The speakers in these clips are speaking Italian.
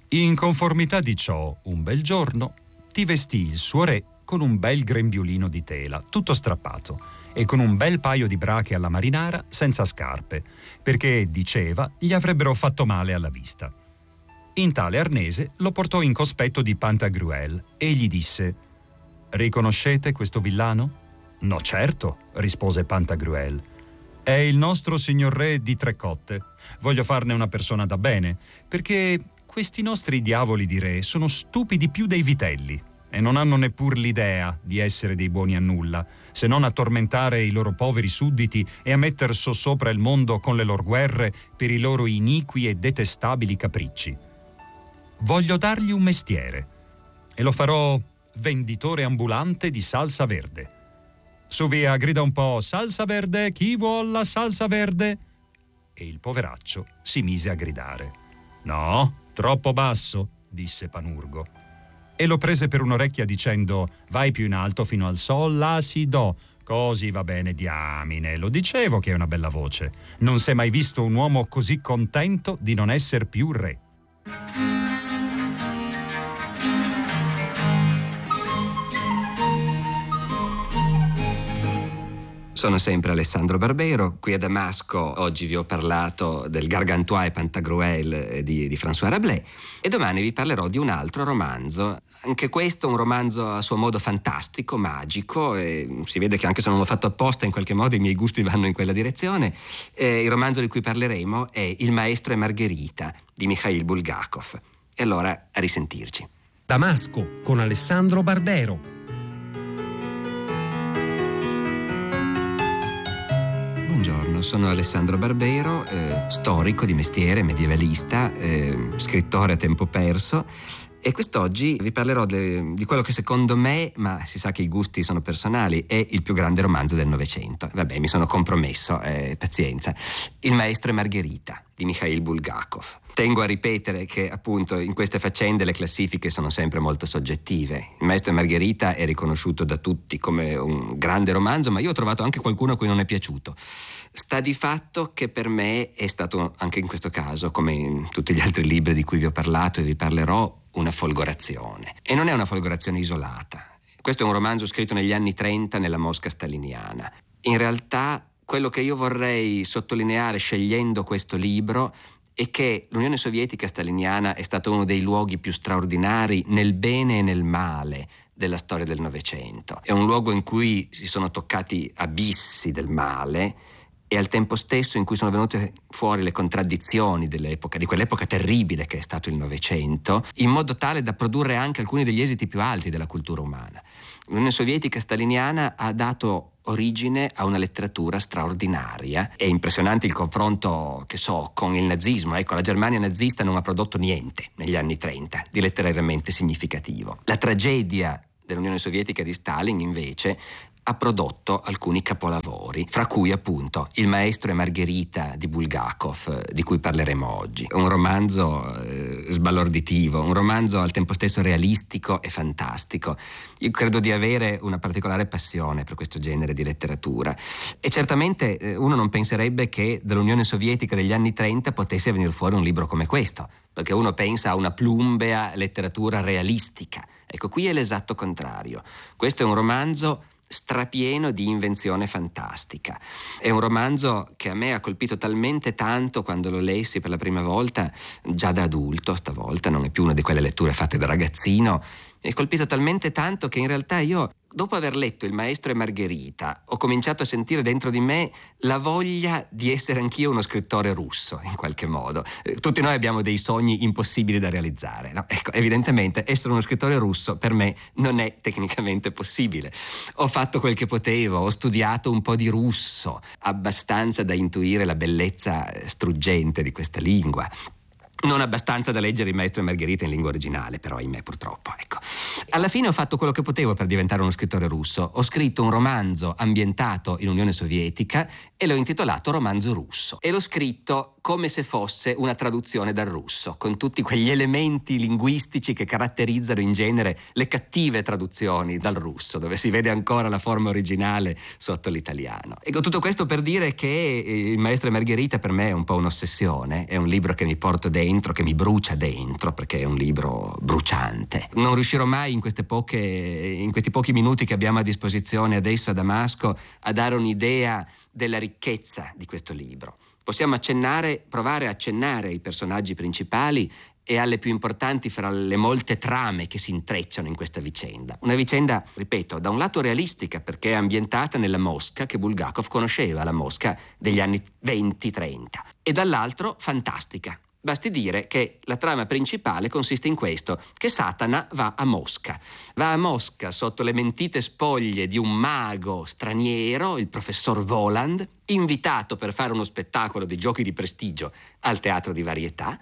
In conformità di ciò, un bel giorno ti vestì il suo re con un bel grembiulino di tela, tutto strappato, e con un bel paio di brache alla marinara senza scarpe, perché, diceva, gli avrebbero fatto male alla vista. In tale arnese lo portò in cospetto di Pantagruel e gli disse: «Riconoscete questo villano?» «No, certo», rispose Pantagruel. «È il nostro signor re di Trecotte. Voglio farne una persona da bene, perché questi nostri diavoli di re sono stupidi più dei vitelli e non hanno neppur l'idea di essere dei buoni a nulla, se non a tormentare i loro poveri sudditi e a metter sossopra il mondo con le loro guerre per i loro iniqui e detestabili capricci. Voglio dargli un mestiere e lo farò venditore ambulante di salsa verde. Su via, grida un po': salsa verde, chi vuol la salsa verde?» E il poveraccio si mise a gridare. «No, troppo basso», disse Panurgo. E lo prese per un'orecchia dicendo: «Vai più in alto fino al sol, la si do». «Così va bene, diamine, lo dicevo che è una bella voce. Non s'è mai visto un uomo così contento di non esser più re». Sono sempre Alessandro Barbero, qui a Damasco. Oggi vi ho parlato del Gargantua e Pantagruel di François Rabelais e domani vi parlerò di un altro romanzo. Anche questo un romanzo a suo modo fantastico, magico, e si vede che anche se non l'ho fatto apposta in qualche modo i miei gusti vanno in quella direzione. Il romanzo di cui parleremo è Il maestro e Margherita di Mikhail Bulgakov. E allora a risentirci. Damasco con Alessandro Barbero. Buongiorno, sono Alessandro Barbero, storico di mestiere, medievalista, scrittore a tempo perso, e quest'oggi vi parlerò di quello che secondo me, ma si sa che i gusti sono personali, è il più grande romanzo del Novecento. Vabbè, mi sono compromesso, pazienza. Il maestro e Margherita di Mikhail Bulgakov. Tengo a ripetere che appunto in queste faccende le classifiche sono sempre molto soggettive. Il maestro e Margherita è riconosciuto da tutti come un grande romanzo, ma io ho trovato anche qualcuno a cui non è piaciuto. Sta di fatto che per me è stato, anche in questo caso, come in tutti gli altri libri di cui vi ho parlato e vi parlerò, una folgorazione. E non è una folgorazione isolata. Questo è un romanzo scritto negli anni 30 nella Mosca staliniana. In realtà quello che io vorrei sottolineare scegliendo questo libro è che l'Unione Sovietica staliniana è stato uno dei luoghi più straordinari nel bene e nel male della storia del Novecento. È un luogo in cui si sono toccati abissi del male e al tempo stesso in cui sono venute fuori le contraddizioni dell'epoca, di quell'epoca terribile che è stato il Novecento, in modo tale da produrre anche alcuni degli esiti più alti della cultura umana. L'Unione Sovietica staliniana ha dato origine a una letteratura straordinaria. È impressionante il confronto, con il nazismo. Ecco, la Germania nazista non ha prodotto niente negli anni 30 di letterariamente significativo. La tragedia dell'Unione Sovietica di Stalin, invece, ha prodotto alcuni capolavori, fra cui appunto Il maestro e Margherita di Bulgakov, di cui parleremo oggi. Un romanzo sbalorditivo, un romanzo al tempo stesso realistico e fantastico. Io credo di avere una particolare passione per questo genere di letteratura e certamente uno non penserebbe che dall'Unione Sovietica degli anni 30 potesse venire fuori un libro come questo, perché uno pensa a una plumbea letteratura realistica. Ecco, qui è l'esatto contrario. Questo è un romanzo strapieno di invenzione fantastica. È un romanzo che a me ha colpito talmente tanto quando lo lessi per la prima volta, già da adulto stavolta, non è più una di quelle letture fatte da ragazzino. Mi ha colpito talmente tanto che in realtà io, dopo aver letto Il maestro e Margherita, ho cominciato a sentire dentro di me la voglia di essere anch'io uno scrittore russo, in qualche modo. Tutti noi abbiamo dei sogni impossibili da realizzare, no? Ecco, evidentemente essere uno scrittore russo per me non è tecnicamente possibile. Ho fatto quel che potevo, ho studiato un po' di russo, abbastanza da intuire la bellezza struggente di questa lingua. Non abbastanza da leggere Il maestro e Margherita in lingua originale, però ahimè purtroppo, ecco. Alla fine ho fatto quello che potevo per diventare uno scrittore russo. Ho scritto un romanzo ambientato in Unione Sovietica e l'ho intitolato Romanzo russo. E l'ho scritto come se fosse una traduzione dal russo, con tutti quegli elementi linguistici che caratterizzano in genere le cattive traduzioni dal russo, dove si vede ancora la forma originale sotto l'italiano. E con tutto questo per dire che Il Maestro e Margherita per me è un po' un'ossessione, è un libro che mi porto dentro, che mi brucia dentro, perché è un libro bruciante. Non riuscirò mai in questi pochi minuti che abbiamo a disposizione adesso a Damasco a dare un'idea della ricchezza di questo libro. Possiamo provare a accennare ai personaggi principali e alle più importanti fra le molte trame che si intrecciano in questa vicenda. Una vicenda, ripeto, da un lato realistica perché è ambientata nella Mosca che Bulgakov conosceva, la Mosca degli anni 20-30, e dall'altro fantastica. Basti dire che la trama principale consiste in questo, che Satana va a Mosca sotto le mentite spoglie di un mago straniero, il professor Voland, invitato per fare uno spettacolo di giochi di prestigio al teatro di varietà.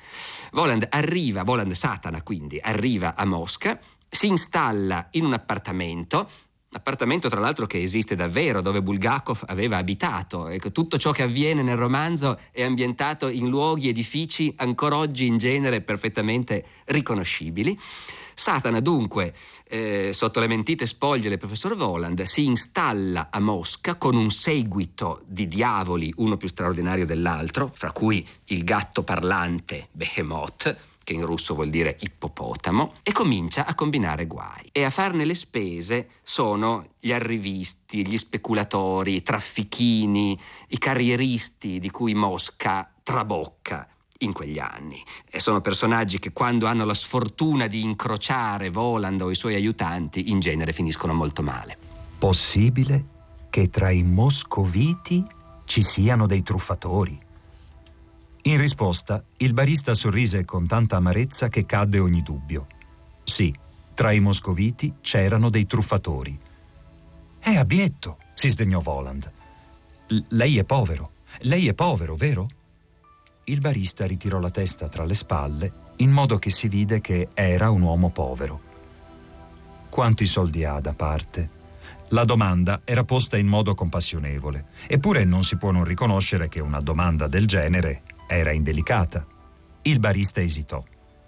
Satana quindi arriva a Mosca, si installa in un appartamento tra l'altro che esiste davvero, dove Bulgakov aveva abitato. Ecco, tutto ciò che avviene nel romanzo è ambientato in luoghi, edifici ancora oggi in genere perfettamente riconoscibili. Satana dunque, sotto le mentite spoglie del professor Voland, si installa a Mosca con un seguito di diavoli, uno più straordinario dell'altro, fra cui il gatto parlante Behemoth, che in russo vuol dire ippopotamo, e comincia a combinare guai. E a farne le spese sono gli arrivisti, gli speculatori, i traffichini, i carrieristi di cui Mosca trabocca in quegli anni. E sono personaggi che quando hanno la sfortuna di incrociare Voland o i suoi aiutanti in genere finiscono molto male. Possibile che tra i moscoviti ci siano dei truffatori? In risposta, il barista sorrise con tanta amarezza che cadde ogni dubbio. Sì, tra i moscoviti c'erano dei truffatori. È abietto, si sdegnò Voland. Lei è povero, vero? Il barista ritirò la testa tra le spalle, in modo che si vide che era un uomo povero. Quanti soldi ha da parte? La domanda era posta in modo compassionevole, eppure non si può non riconoscere che una domanda del genere era indelicata. Il barista esitò.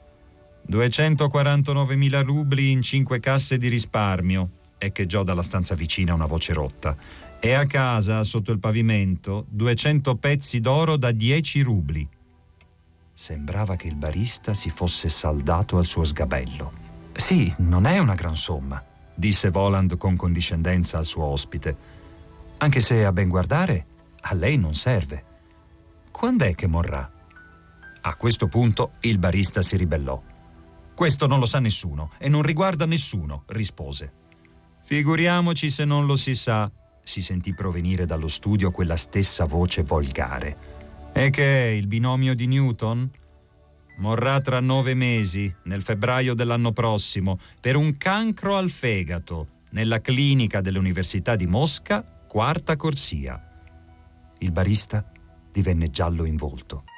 249.000 rubli in 5 casse di risparmio, echeggiò dalla stanza vicina una voce rotta. E a casa, sotto il pavimento, 200 pezzi d'oro da 10 rubli. Sembrava che il barista si fosse saldato al suo sgabello. Sì, non è una gran somma, disse Voland con condiscendenza al suo ospite. Anche se, a ben guardare, a lei non serve. Quando è che morrà? A questo punto il barista si ribellò. Questo non lo sa nessuno e non riguarda nessuno, rispose. Figuriamoci se non lo si sa, si sentì provenire dallo studio quella stessa voce volgare. E che è il binomio di Newton? Morrà tra 9 mesi, nel febbraio dell'anno prossimo, per un cancro al fegato, nella clinica dell'Università di Mosca, 4ª corsia. Il barista divenne giallo in volto.